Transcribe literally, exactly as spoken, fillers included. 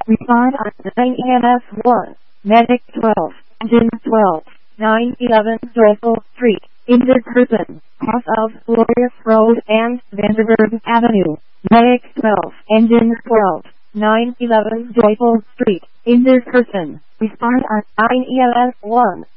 Respond on nine E M S one, Medic twelve, Engine twelve, nine eleven Joyful Street, injured person, cross of Glorious Road and Vanderburg Avenue. Medic twelve, Engine twelve, nine eleven Joyful Street, injured person. Respond on nine E M S one.